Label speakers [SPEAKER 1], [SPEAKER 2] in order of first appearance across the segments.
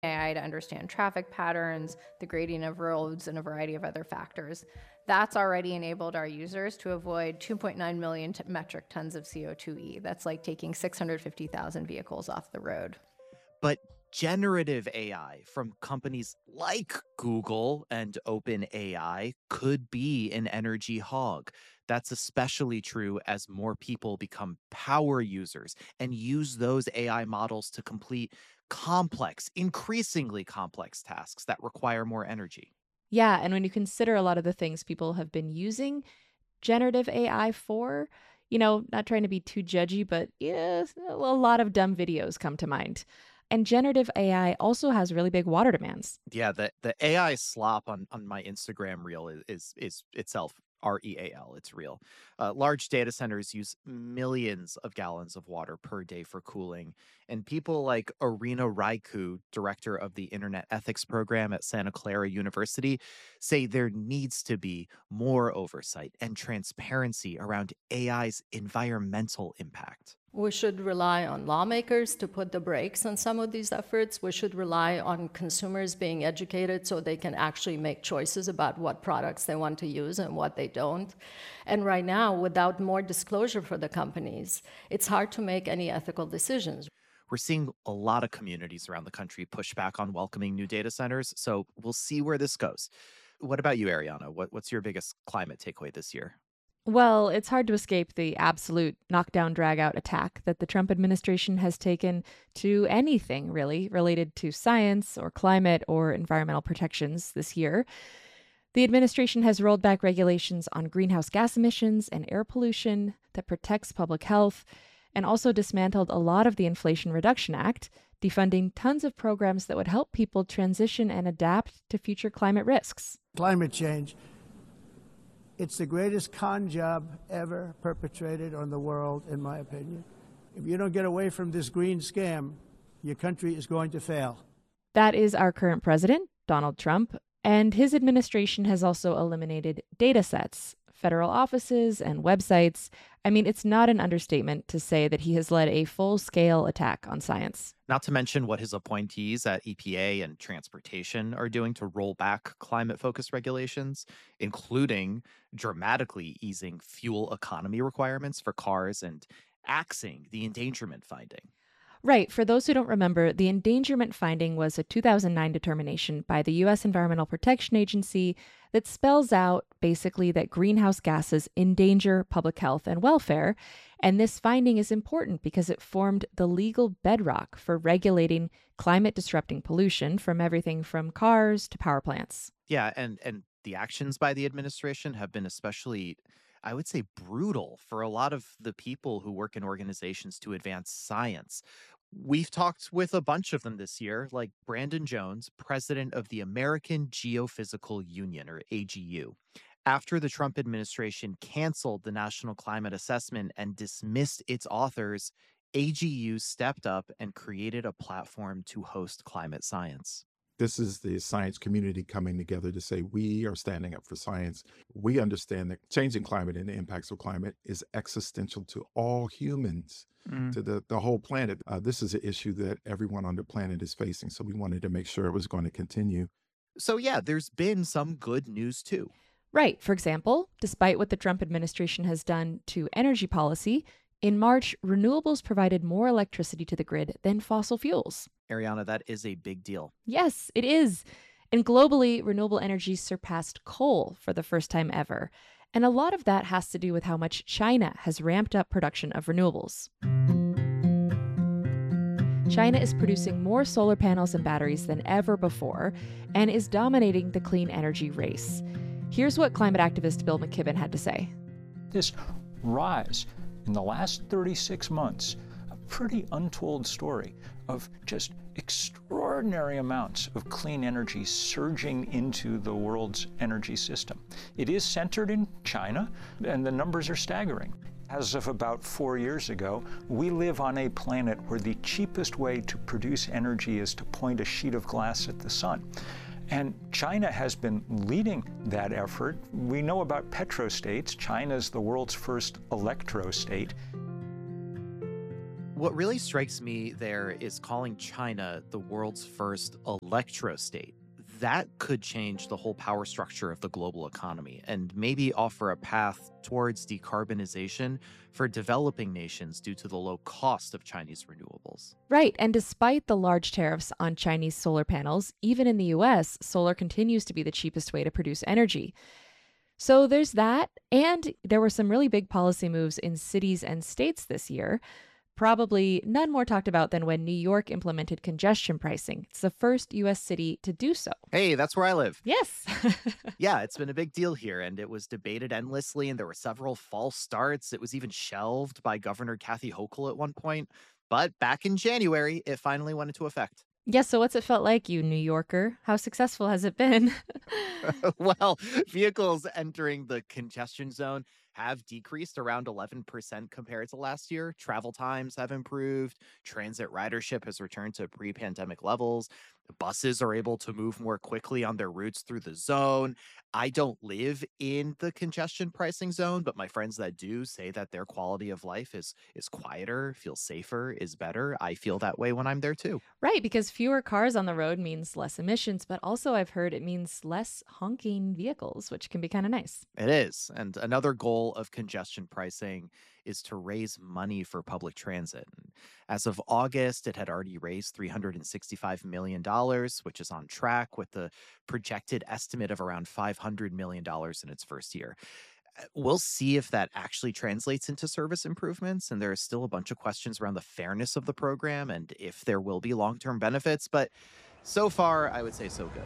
[SPEAKER 1] AI to understand traffic patterns, the grading of roads, and a variety of other factors. That's already enabled our users to avoid 2.9 million metric tons of CO2e. That's like taking 650,000 vehicles off the road.
[SPEAKER 2] But generative AI from companies like Google and OpenAI could be an energy hog. That's especially true as more people become power users and use those AI models to complete complex, increasingly complex tasks that require more energy.
[SPEAKER 3] Yeah, and when you consider a lot of the things people have been using generative AI for, not trying to be too judgy, but yeah, a lot of dumb videos come to mind. And generative AI also has really big water demands.
[SPEAKER 2] Yeah, the AI slop on my Instagram reel is itself real. It's real. Large data centers use millions of gallons of water per day for cooling, and people like Arina Raiku, director of the Internet Ethics Program at Santa Clara University, say there needs to be more oversight and transparency around AI's environmental impact.
[SPEAKER 4] We should rely on lawmakers to put the brakes on some of these efforts. We should rely on consumers being educated so they can actually make choices about what products they want to use and what they don't. And right now, without more disclosure for the companies, it's hard to make any ethical decisions.
[SPEAKER 2] We're seeing a lot of communities around the country push back on welcoming new data centers, so we'll see where this goes. What about you, Ariana? What's your biggest climate takeaway this year?
[SPEAKER 3] Well, it's hard to escape the absolute knockdown dragout attack that the Trump administration has taken to anything really related to science or climate or environmental protections this year. The administration has rolled back regulations on greenhouse gas emissions and air pollution that protects public health, and also dismantled a lot of the Inflation Reduction Act, defunding tons of programs that would help people transition and adapt to future climate risks.
[SPEAKER 5] Climate change, it's the greatest con job ever perpetrated on the world, in my opinion. If you don't get away from this green scam, your country is going to fail.
[SPEAKER 3] That is our current president, Donald Trump, and his administration has also eliminated data sets, federal offices, and websites. I mean, it's not an understatement to say that he has led a full-scale attack on science.
[SPEAKER 2] Not to mention what his appointees at EPA and transportation are doing to roll back climate-focused regulations, including dramatically easing fuel economy requirements for cars and axing the endangerment finding.
[SPEAKER 3] Right. For those who don't remember, the endangerment finding was a 2009 determination by the U.S. Environmental Protection Agency that spells out basically that greenhouse gases endanger public health and welfare. And this finding is important because it formed the legal bedrock for regulating climate disrupting pollution from everything from cars to power plants.
[SPEAKER 2] Yeah, and the actions by the administration have been especially, I would say, brutal for a lot of the people who work in organizations to advance science. We've talked with a bunch of them this year, like Brandon Jones, president of the American Geophysical Union, or AGU. After the Trump administration canceled the National Climate Assessment and dismissed its authors, AGU stepped up and created a platform to host climate science.
[SPEAKER 6] This is the science community coming together to say we are standing up for science. We understand that changing climate and the impacts of climate is existential to all humans, to the whole planet. This is an issue that everyone on the planet is facing. So we wanted to make sure it was going to continue.
[SPEAKER 2] So, yeah, there's been some good news, too.
[SPEAKER 3] Right. For example, despite what the Trump administration has done to energy policy, in March, renewables provided more electricity to the grid than fossil fuels.
[SPEAKER 2] Ariana, that is a big deal.
[SPEAKER 3] Yes, it is. And globally, renewable energy surpassed coal for the first time ever. And a lot of that has to do with how much China has ramped up production of renewables. China is producing more solar panels and batteries than ever before and is dominating the clean energy race. Here's what climate activist Bill McKibben had to say.
[SPEAKER 7] This rise in the last 36 months, a pretty untold story of just extraordinary amounts of clean energy surging into the world's energy system. It is centered in China, and the numbers are staggering. As of about 4 years ago, we live on a planet where the cheapest way to produce energy is to point a sheet of glass at the sun. And China has been leading that effort. We know about petrostates. China is the world's first electrostate.
[SPEAKER 2] What really strikes me there is calling China the world's first electrostate. That could change the whole power structure of the global economy and maybe offer a path towards decarbonization for developing nations due to the low cost of Chinese renewables.
[SPEAKER 3] Right, and despite the large tariffs on Chinese solar panels, even in the US, solar continues to be the cheapest way to produce energy. So there's that, and there were some really big policy moves in cities and states this year. Probably none more talked about than when New York implemented congestion pricing. It's the first U.S. city to do so.
[SPEAKER 2] Hey, that's where I live.
[SPEAKER 3] Yes.
[SPEAKER 2] Yeah, it's been a big deal here, and it was debated endlessly, and there were several false starts. It was even shelved by Governor Kathy Hochul at one point. But back in January, it finally went into effect.
[SPEAKER 3] Yeah, so what's it felt like, you New Yorker? How successful has it been?
[SPEAKER 2] Well, vehicles entering the congestion zone have decreased around 11% compared to last year. Travel times have improved. Transit ridership has returned to pre-pandemic levels. The buses are able to move more quickly on their routes through the zone. I don't live in the congestion pricing zone, but my friends that do say that their quality of life is quieter, feels safer, is better. I feel that way when I'm there too.
[SPEAKER 3] Right, because fewer cars on the road means less emissions, but also I've heard it means less honking vehicles, which can be kind of nice.
[SPEAKER 2] It is. And another goal of congestion pricing is to raise money for public transit. And as of August, it had already raised $365 million, which is on track with the projected estimate of around $500 million in its first year. We'll see if that actually translates into service improvements. And there are still a bunch of questions around the fairness of the program and if there will be long-term benefits. But so far, I would say so good.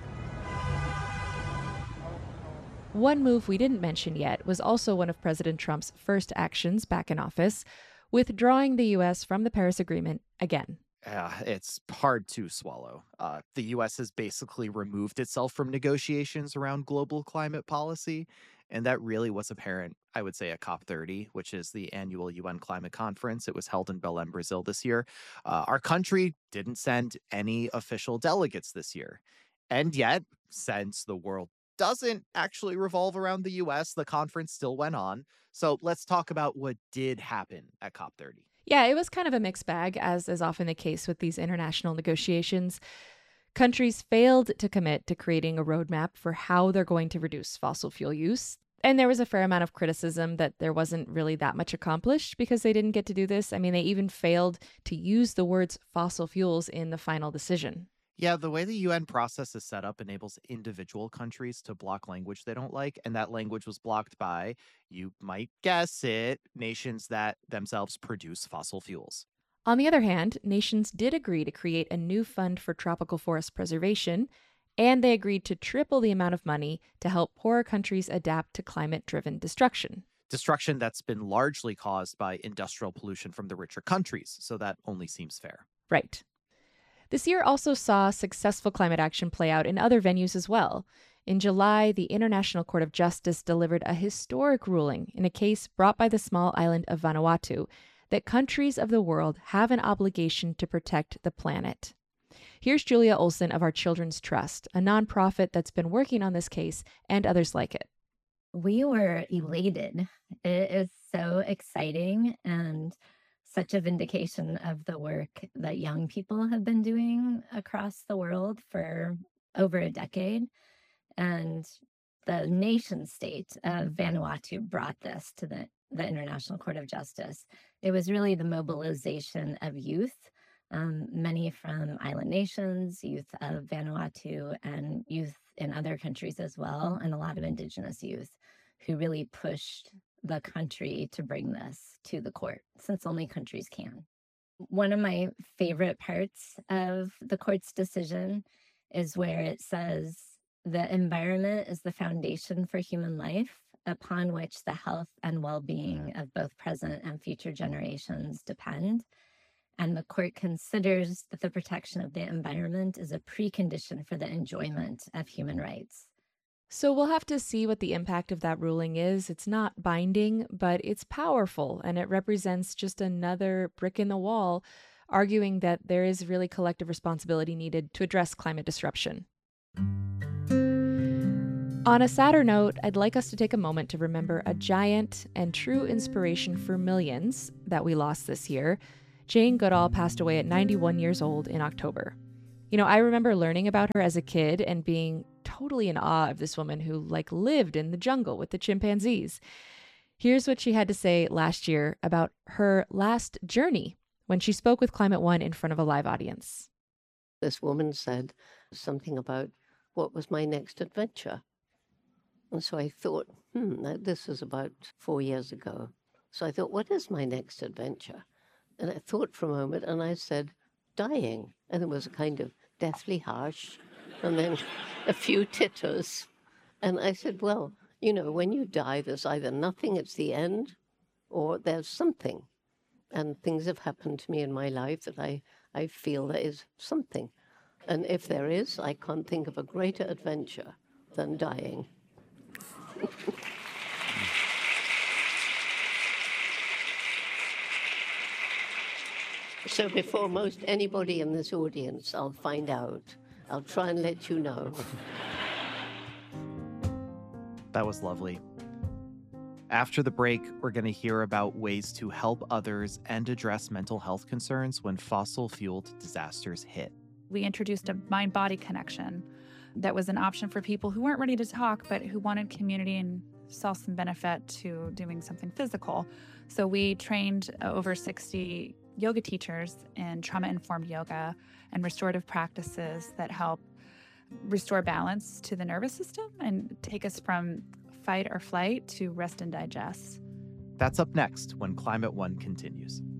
[SPEAKER 3] One move we didn't mention yet was also one of President Trump's first actions back in office, withdrawing the U.S. from the Paris Agreement again.
[SPEAKER 2] It's hard to swallow. The U.S. has basically removed itself from negotiations around global climate policy, and that really was apparent, I would say, at COP30, which is the annual UN climate conference. It was held in Belém, Brazil this year. Our country didn't send any official delegates this year. And yet, since the world doesn't actually revolve around the U.S., the conference still went on. So let's talk about what did happen at COP30.
[SPEAKER 3] Yeah, it was kind of a mixed bag, as is often the case with these international negotiations. Countries failed to commit to creating a roadmap for how they're going to reduce fossil fuel use. And there was a fair amount of criticism that there wasn't really that much accomplished because they didn't get to do this. I mean, they even failed to use the words fossil fuels in the final decision.
[SPEAKER 2] Yeah, the way the UN process is set up enables individual countries to block language they don't like, and that language was blocked by, you might guess it, nations that themselves produce fossil fuels.
[SPEAKER 3] On the other hand, nations did agree to create a new fund for tropical forest preservation, and they agreed to triple the amount of money to help poorer countries adapt to climate-driven destruction.
[SPEAKER 2] Destruction that's been largely caused by industrial pollution from the richer countries, so that only seems fair.
[SPEAKER 3] Right. This year also saw successful climate action play out in other venues as well. In July, the International Court of Justice delivered a historic ruling in a case brought by the small island of Vanuatu that countries of the world have an obligation to protect the planet. Here's Julia Olson of Our Children's Trust, a nonprofit that's been working on this case and others like it.
[SPEAKER 8] We were elated. It is so exciting and such a vindication of the work that young people have been doing across the world for over a decade. And the nation state of Vanuatu brought this to the International Court of Justice. It was really the mobilization of youth, many from island nations, youth of Vanuatu, and youth in other countries as well, and a lot of indigenous youth who really pushed the country to bring this to the court, since only countries can. One of my favorite parts of the court's decision is where it says the environment is the foundation for human life, upon which the health and well-being of both present and future generations depend. And the court considers that the protection of the environment is a precondition for the enjoyment of human rights.
[SPEAKER 3] So we'll have to see what the impact of that ruling is. It's not binding, but it's powerful, and it represents just another brick in the wall, arguing that there is really collective responsibility needed to address climate disruption. On a sadder note, I'd like us to take a moment to remember a giant and true inspiration for millions that we lost this year. Jane Goodall passed away at 91 years old in October. You know, I remember learning about her as a kid and being totally in awe of this woman who lived in the jungle with the chimpanzees. Here's what she had to say last year about her last journey when she spoke with Climate One in front of a live audience.
[SPEAKER 9] This woman said something about what was my next adventure. And so I thought, this was about 4 years ago. So I thought, what is my next adventure? And I thought for a moment, and I said, dying. And it was a kind of deathly harsh, and then a few titters. And I said, well, you know, when you die, there's either nothing, it's the end, or there's something. And things have happened to me in my life that I feel there is something. And if there is, I can't think of a greater adventure than dying. So before most anybody in this audience, I'll find out. I'll try and let you know.
[SPEAKER 2] That was lovely. After the break, we're going to hear about ways to help others and address mental health concerns when fossil-fueled disasters hit.
[SPEAKER 10] We introduced a mind-body connection that was an option for people who weren't ready to talk, but who wanted community and saw some benefit to doing something physical. So we trained over 60 yoga teachers in trauma-informed yoga and restorative practices that help restore balance to the nervous system and take us from fight or flight to rest and digest.
[SPEAKER 2] That's up next when Climate One continues.